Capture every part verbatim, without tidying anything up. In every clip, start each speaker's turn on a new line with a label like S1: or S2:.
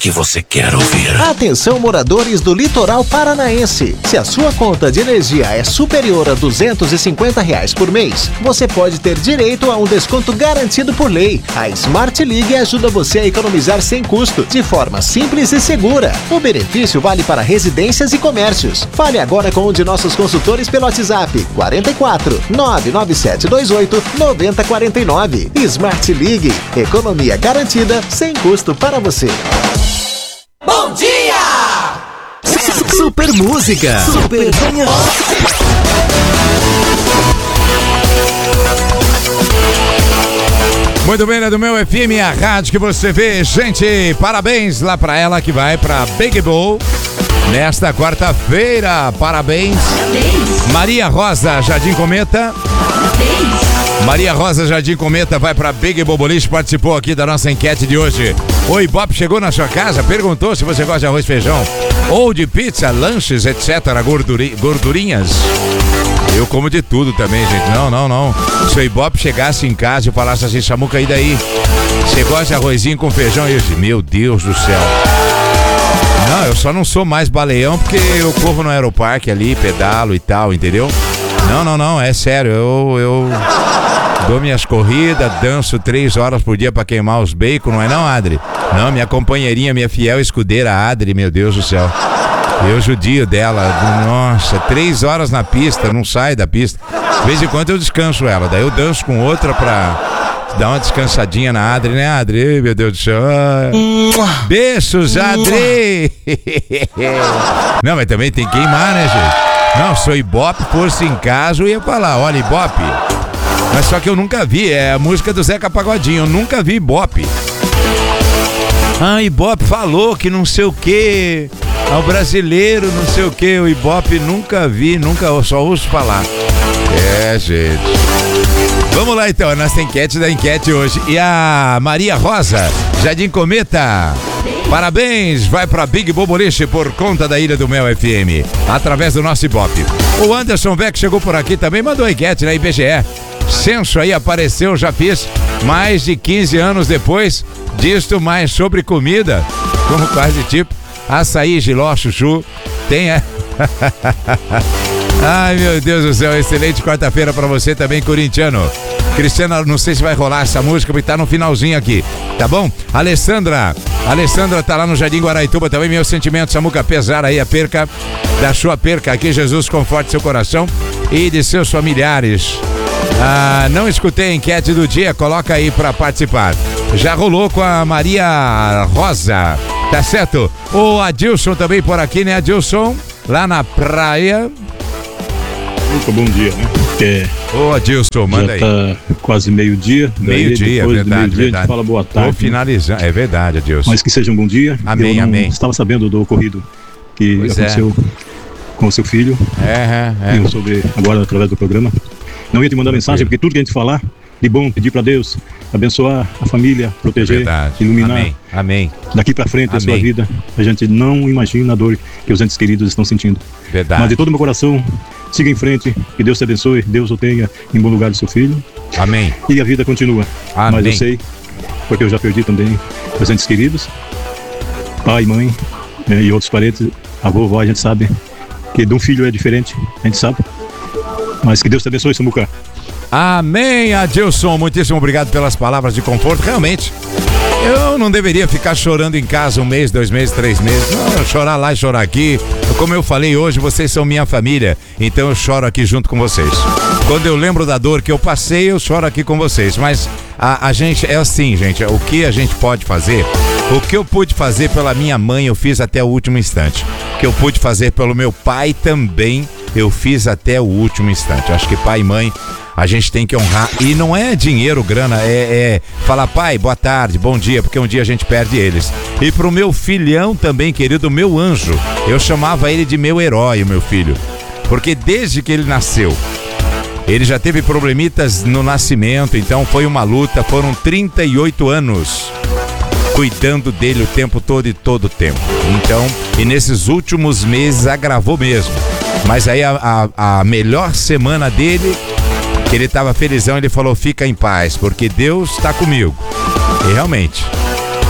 S1: que você quer ouvir.
S2: Atenção, moradores do litoral paranaense. Se a sua conta de energia é superior a duzentos e cinquenta reais por mês, você pode ter direito a um desconto garantido por lei. A Smart League ajuda você a economizar sem custo, de forma simples e segura. O benefício vale para residências e comércios. Fale agora com um de nossos consultores pelo WhatsApp quarenta e quatro, nove nove sete dois oito, nove zero quatro nove. Smart League, economia garantida sem custo para você.
S3: Bom dia!
S4: Super música, super manhã.
S5: Muito bem, né, do meu F M, a rádio que você vê. Gente, parabéns lá pra ela que vai pra Big Bowl nesta quarta-feira. Parabéns. Parabéns. Maria Rosa, Jardim Cometa. Parabéns. Maria Rosa, Jardim Cometa, vai pra Big Bowl Boliche, participou aqui da nossa enquete de hoje. O Ibope chegou na sua casa, perguntou se você gosta de arroz e feijão ou de pizza, lanches, etcétera, gorduri, gordurinhas. Eu como de tudo também, gente. Não, não, não. Se o Ibope chegasse em casa e falasse assim, Samuca, e daí? Você gosta de arrozinho com feijão? Eu disse, meu Deus do céu. Não, eu só não sou mais baleão porque eu corro no aeroparque ali, pedalo e tal, entendeu? Não, não, não, é sério. Eu, eu dou minhas corridas, danço três horas por dia pra queimar os bacon, não é não, Adri? Não, minha companheirinha, minha fiel escudeira, Adri, meu Deus do céu. Eu judio dela, nossa, três horas na pista, não sai da pista. De vez em quando eu descanso ela, daí eu danço com outra pra dar uma descansadinha na Adri, né, Adri? Meu Deus do céu. Ah. Beijos, Adri! Não, mas também tem que queimar, né, gente? Não, se o Ibope fosse em casa, eu ia falar, olha, Ibope. Mas só que eu nunca vi, é a música do Zeca Pagodinho, eu nunca vi Ibope. Ah, Ibope falou que não sei o que, ao brasileiro não sei o que, o Ibope nunca vi, nunca, eu só ouço falar. É, gente. Vamos lá então, a nossa enquete da enquete hoje. E a Maria Rosa, Jardim Cometa, parabéns, vai pra Big Bowl Boliche por conta da Ilha do Mel F M, através do nosso Ibope. O Anderson Beck chegou por aqui também, mandou a enquete na I B G E. Censo aí apareceu, já fiz mais de quinze anos depois disto, mais sobre comida, como quase tipo açaí, giló, chuchu, tem é... Ai, meu Deus do céu, excelente quarta-feira pra você também, corintiano. Cristiana, não sei se vai rolar essa música, porque tá no finalzinho aqui, tá bom? Alessandra, Alessandra tá lá no Jardim Guaraituba também, meus sentimentos, Samuca, pesar aí a perca da sua perca aqui, Jesus conforte seu coração e de seus familiares. Ah, não escutei a enquete do dia, coloca aí pra participar. Já rolou com a Maria Rosa, tá certo? O Adilson também por aqui, né, Adilson? Lá na praia.
S6: Muito bom dia, né? É,
S5: Ô Adilson, manda
S6: já
S5: aí.
S6: Tá quase meio-dia.
S5: Meio-dia, verdade,
S6: meio-dia,
S5: verdade.
S6: A gente fala boa tarde.
S5: Vou finalizar, é verdade, Adilson.
S6: Mas que seja um bom dia.
S5: Amém,
S6: Eu não
S5: amém.
S6: estava sabendo do ocorrido que
S5: Pois
S6: aconteceu
S5: é.
S6: com o seu filho.
S5: É, é, é.
S6: Eu soube agora através do programa. Não ia te mandar mensagem, porque tudo que a gente falar de bom, pedir para Deus abençoar a família, proteger,
S5: Verdade.
S6: iluminar.
S5: Amém, amém.
S6: Daqui para frente a sua
S5: Amém.
S6: vida, a gente não imagina a dor que os entes queridos estão sentindo.
S5: Verdade.
S6: Mas de todo o meu coração, siga em frente, que Deus te abençoe, Deus o tenha em bom lugar do seu filho.
S5: Amém.
S6: E a vida continua.
S5: Amém.
S6: Mas eu sei, porque eu já perdi também os entes queridos, pai, mãe, né, e outros parentes, avô, vovó, a gente sabe que de um filho é diferente, a gente sabe. Mas que Deus te abençoe, Samuca.
S5: Amém, Adilson, muitíssimo obrigado pelas palavras de conforto. Realmente, eu não deveria ficar chorando em casa um mês, dois meses, três meses. Não, chorar lá e chorar aqui. Como eu falei hoje, vocês são minha família, então eu choro aqui junto com vocês. Quando eu lembro da dor que eu passei, eu choro aqui com vocês. Mas a, a gente, é assim, gente, o que a gente pode fazer, o que eu pude fazer pela minha mãe, eu fiz até o último instante. O que eu pude fazer pelo meu pai também, eu fiz até o último instante. Eu acho que pai e mãe, a gente tem que honrar. E não é dinheiro, grana, é, é falar, pai, boa tarde, bom dia, porque um dia a gente perde eles. E pro meu filhão também, querido, meu anjo, eu chamava ele de meu herói, o meu filho. Porque desde que ele nasceu, ele já teve problemitas no nascimento, então foi uma luta, foram trinta e oito anos cuidando dele o tempo todo e todo o tempo. Então, e nesses últimos meses agravou mesmo. Mas aí a, a, a melhor semana dele, que ele estava felizão, ele falou, fica em paz, porque Deus está comigo. E realmente,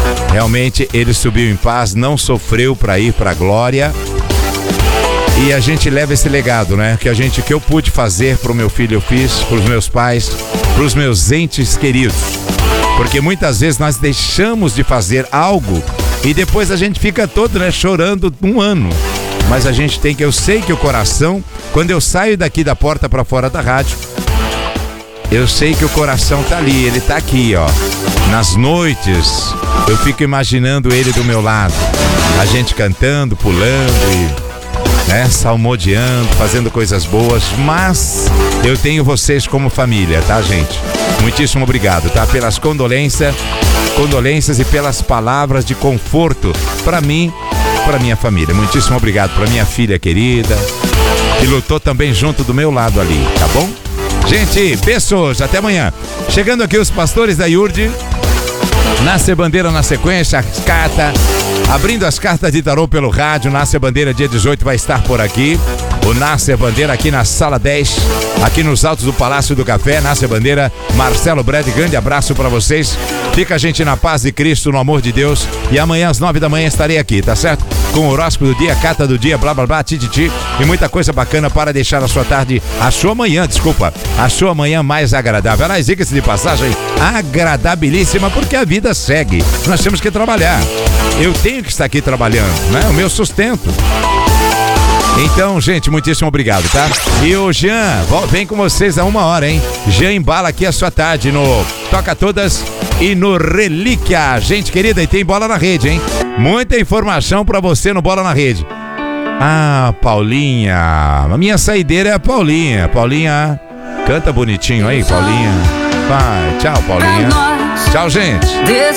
S5: Realmente ele subiu em paz, não sofreu para ir para a glória. E a gente leva esse legado, né? Que a gente, que eu pude fazer pro meu filho, eu fiz, pros meus pais, pros meus entes queridos. Porque muitas vezes nós deixamos de fazer algo e depois a gente fica todo, né, chorando um ano. Mas a gente tem que, eu sei que o coração, quando eu saio daqui da porta para fora da rádio, eu sei que o coração tá ali, ele tá aqui, ó. Nas noites, eu fico imaginando ele do meu lado. A gente cantando, pulando e... né, salmodiando, fazendo coisas boas, mas eu tenho vocês como família, tá, gente? Muitíssimo obrigado, tá? Pelas condolências, condolências e pelas palavras de conforto para mim, para minha família. Muitíssimo obrigado para minha filha querida, que lutou também junto do meu lado ali, tá bom? Gente, beijos, até amanhã. Chegando aqui os pastores da I U R D. Nasce a Bandeira na sequência, as cartas, abrindo as cartas de tarô pelo rádio. Nasce a Bandeira dia dezoito vai estar por aqui. O Nasce a Bandeira aqui na sala dez, aqui nos altos do Palácio do Café. Nasce a Bandeira, Marcelo Brad, grande abraço pra vocês. Fica a gente na paz de Cristo, no amor de Deus. E amanhã às nove da manhã estarei aqui, tá certo? Com o horóscopo do dia, carta do dia, blá blá blá, tititi e muita coisa bacana para deixar a sua tarde, a sua manhã, desculpa, a sua manhã mais agradável. Aliás, diga-se de passagem, agradabilíssima, porque a vida segue. Nós temos que trabalhar. Eu tenho que estar aqui trabalhando, né? O meu sustento. Então, gente, muitíssimo obrigado, tá? E o Jean, vem com vocês a uma hora, hein? Jean embala aqui a sua tarde no Toca Todas e no Relíquia. Gente querida, e tem bola na rede, hein? Muita informação pra você no Bola na Rede. Ah, Paulinha. A minha saideira é a Paulinha. Paulinha, canta bonitinho aí, Paulinha. Vai, tchau, Paulinha. Tchau, gente.